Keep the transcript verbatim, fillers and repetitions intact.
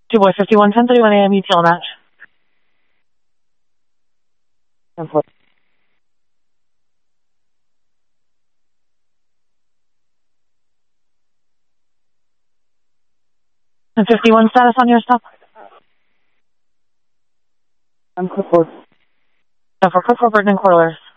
Two boy fifty-one, ten thirty-one a m, E T L match. ten four. ten fifty-one status on your stop. I'm Clifford. ten four, Clifford, Burton, and Corlers.